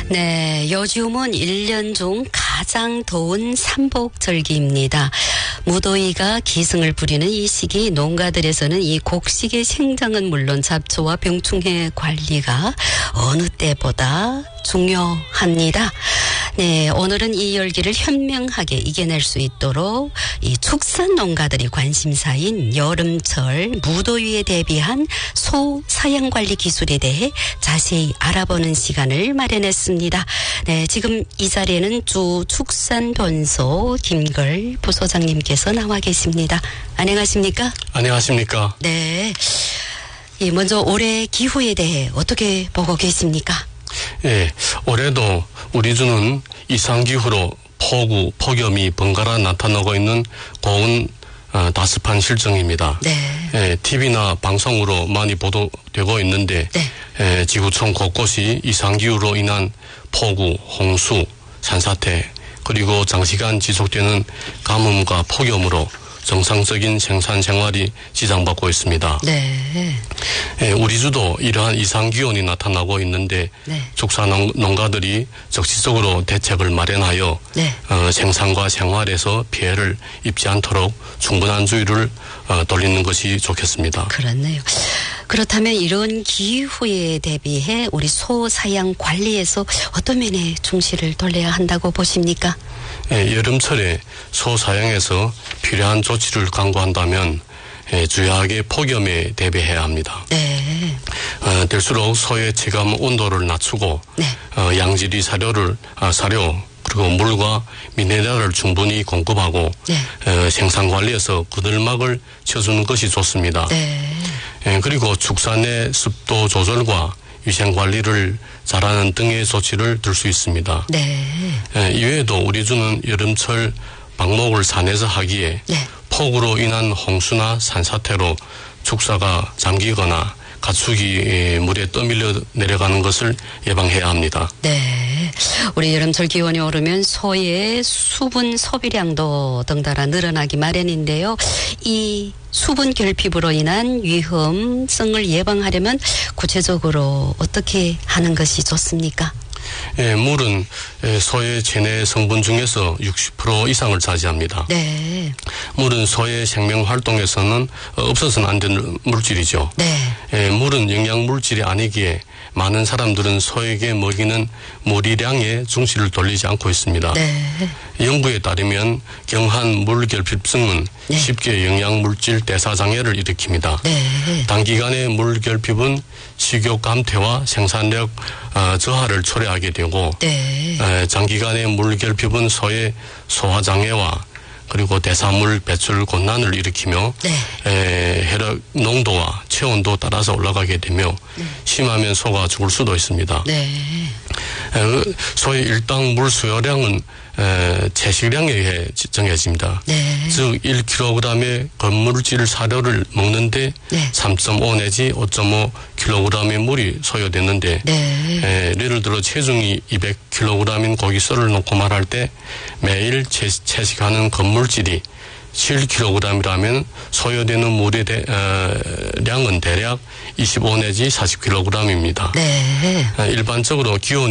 네, 요즘은 1년 중 가장 더운 삼복절기입니다. 무더위가 기승을 부리는 이 시기 농가들에서는 이 곡식의 생장은 물론 잡초와 병충해 관리가 어느 때보다 중요합니다. 네, 오늘은 이 열기를 현명하게 이겨낼 수 있도록 이 축산 농가들이 관심사인 여름철 무더위에 대비한 소 사양 관리 기술에 대해 자세히 알아보는 시간을 마련했습니다. 네, 지금 이 자리에는 주 축산본소 김걸 부소장님께서 나와 계십니다. 안녕하십니까? 안녕하십니까? 네. 예, 먼저 올해 기후에 대해 어떻게 보고 계십니까? 예, 올해도 우리 주는 이상기후로 폭우, 폭염이 번갈아 나타나고 있는 고온 다습한 실정입니다. 네. 예, TV나 방송으로 많이 보도되고 있는데 네. 예, 지구촌 곳곳이 이상기후로 인한 폭우, 홍수, 산사태 그리고 장시간 지속되는 가뭄과 폭염으로 정상적인 생산 생활이 지장받고 있습니다. 네. 예, 우리 주도 이러한 이상기온이 나타나고 있는데 네. 축산 농가들이 적극적으로 대책을 마련하여 네. 생산과 생활에서 피해를 입지 않도록 충분한 주의를 돌리는 것이 좋겠습니다. 그렇네요. 그렇다면 이런 기후에 대비해 우리 소 사양 관리에서 어떤 면에 중시를 돌려야 한다고 보십니까? 예, 여름철에 소 사양에서 필요한 조치를 강구한다면 주의하게 폭염에 대비해야 합니다. 네. 될수록 소의 체감 온도를 낮추고 네. 양질의 사료 그리고 물과 미네랄을 충분히 공급하고 네. 생산 관리에서 그늘막을 쳐주는 것이 좋습니다. 네. 그리고 축산의 습도 조절과 위생 관리를 잘하는 등의 조치를 들 수 있습니다. 네. 이외에도 우리 주는 여름철 방목을 산에서 하기에 네. 폭우로 인한 홍수나 산사태로 축사가 잠기거나 가축이 물에 떠밀려 내려가는 것을 예방해야 합니다. 네. 우리 여름철 기온이 오르면 소의 수분 소비량도 덩달아 늘어나기 마련인데요. 이 수분 결핍으로 인한 위험성을 예방하려면 구체적으로 어떻게 하는 것이 좋습니까? 예, 물은 소의 체내 성분 중에서 60% 이상을 차지합니다. 네. 물은 소의 생명 활동에서는 없어서는 안 되는 물질이죠. 네. 예, 물은 영양 물질이 아니기에 많은 사람들은 소에게 먹이는 무리량에 중시를 돌리지 않고 있습니다. 네. 연구에 따르면 경한 물결핍증은 네. 쉽게 영양물질 대사장애를 일으킵니다. 네. 단기간의 물결핍은 식욕 감퇴와 생산력 저하를 초래하게 되고 네. 장기간의 물결핍은 소의 소화장애와 그리고 대사물 배출 곤란을 일으키며 네. 혈액 농도와 체온도 따라서 올라가게 되며 심하면 소가 죽을 수도 있습니다. 네. 소의 일당 물 수요량은 체식량에 의해 정해집니다. 네. 즉 1kg의 건물질 사료를 먹는데 네. 3.5 내지 5.5kg의 물이 소요되는데 네. 예를 들어 체중이 200kg인 고기 썰을 놓고 말할 때 매일 채식하는 건물질이 7kg이라면 소요되는 물의 량은 대략 25 내지 40kg입니다. 네. 일반적으로 기온이